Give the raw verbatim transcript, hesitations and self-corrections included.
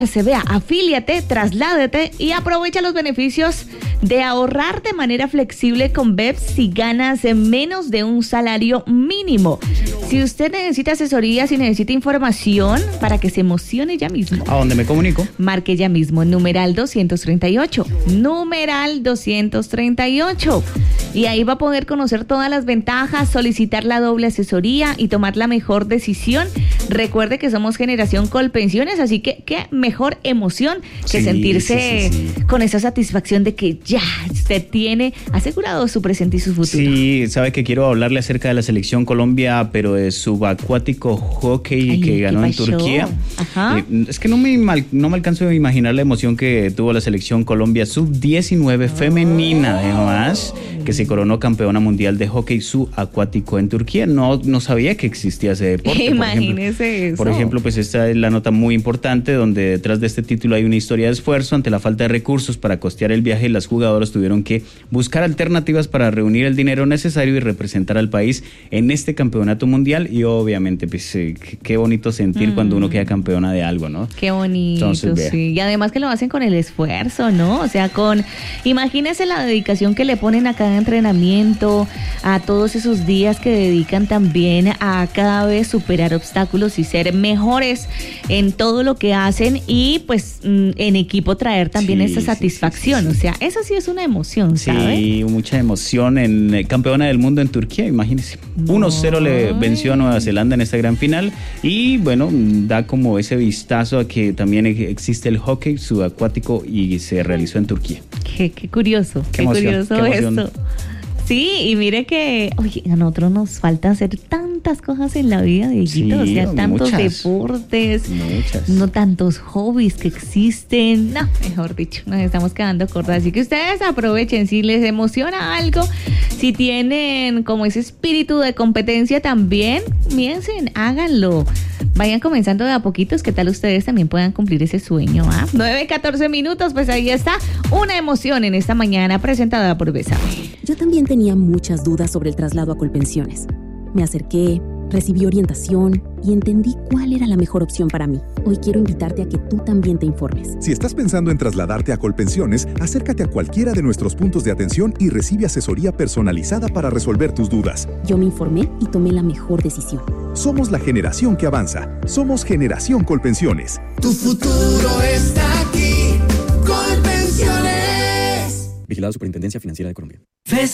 Se vea, afíliate, trasládate y aprovecha los beneficios de ahorrar de manera flexible con B E P si ganas menos de un salario mínimo. Si usted necesita asesoría, si necesita información para que se emocione ya mismo. ¿A dónde me comunico? Marque ya mismo, numeral doscientos treinta y ocho, numeral doscientos treinta y ocho. Y ahí va a poder conocer todas las ventajas, solicitar la doble asesoría y tomar la mejor decisión. Recuerde que somos Generación Colpensiones, así que qué mejor emoción que Sí, sentirse sí, sí, sí. con esa satisfacción de que ya usted tiene asegurado su presente y su futuro. Sí, sabe que quiero hablarle acerca de la selección Colombia, pero de subacuático hockey Ay, que ¿qué ganó en pasó? Turquía. Ajá. Eh, es que no me, mal- no me alcanzo a imaginar la emoción que tuvo la selección Colombia sub diecinueve femenina, además, que se coronó campeona mundial de hockey subacuático en Turquía. No, no sabía que existía ese deporte. por ejemplo. Imagínese eso. Por ejemplo, pues esta es la nota muy importante donde detrás de este título hay una historia de esfuerzo. Ante la falta de recursos para costear el viaje, las jugadoras tuvieron que buscar alternativas para reunir el dinero necesario y representar al país en este campeonato mundial. Y obviamente, pues eh, qué, qué bonito sentir mm. cuando uno queda campeona de algo, ¿no? Qué bonito, Entonces, sí. Y además que lo hacen con el esfuerzo, ¿no? O sea, con, imagínese la dedicación que le ponen a cada entrenamiento, a todos esos días que dedican también a cada vez superar obstáculos y ser mejores en todo lo que hacen y pues en equipo traer también sí, esa satisfacción. Sí, sí, sí. O sea, eso sí es una emoción, ¿sabe? Sí, mucha emoción en eh, campeona del mundo en Turquía, imagínese. No. uno cero le venció a Nueva Zelanda en esta gran final y bueno, da como ese vistazo a que también existe el hockey subacuático y se realizó en Turquía. Qué, qué curioso, qué, qué emoción, curioso qué esto. Sí, y mire que, oye, a nosotros nos falta hacer tantas cosas en la vida, Dieguito, sí, o sea, tantos muchas, deportes, muchas. No tantos hobbies que existen, no, mejor dicho, nos estamos quedando cortos, así que ustedes aprovechen, si les emociona algo, si tienen como ese espíritu de competencia también, piensen, háganlo. Vayan comenzando de a poquitos, que tal ustedes también puedan cumplir ese sueño, ¿ah? nueve, catorce minutos, pues ahí está una emoción en esta mañana presentada por Bésame. Yo también tenía muchas dudas sobre el traslado a Colpensiones. Me acerqué, recibí orientación y entendí cuál era la mejor opción para mí. Hoy quiero invitarte a que tú también te informes. Si estás pensando en trasladarte a Colpensiones, acércate a cualquiera de nuestros puntos de atención y recibe asesoría personalizada para resolver tus dudas. Yo me informé y tomé la mejor decisión. Somos la generación que avanza. Somos Generación Colpensiones. Tu futuro está aquí. Colpensiones. Vigilado Superintendencia Financiera de Colombia.